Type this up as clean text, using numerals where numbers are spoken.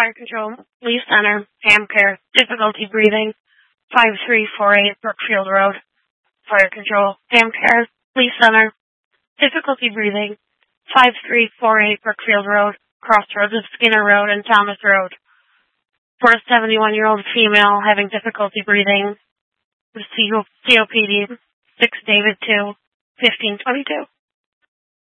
Fire Control, Leaf Center, Amcare, difficulty breathing, 5348 Brookfield Road. Fire Control, Amcare, Leaf Center, difficulty breathing, 5348 Brookfield Road, crossroads of Skinner Road and Thomas Road. For a 71-year-old female having difficulty breathing, with COPD, 6 David 2, 1522.